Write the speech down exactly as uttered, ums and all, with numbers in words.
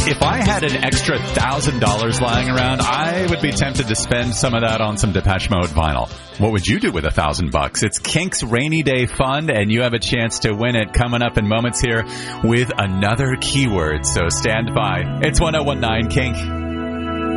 if I had an extra one thousand dollars lying around, I would be tempted to spend some of that on some Depeche Mode vinyl. What would you do with a thousand bucks? It's Kink's Rainy Day Fund, and you have a chance to win it coming up in moments here with another keyword. So stand by. It's one oh one nine Kink.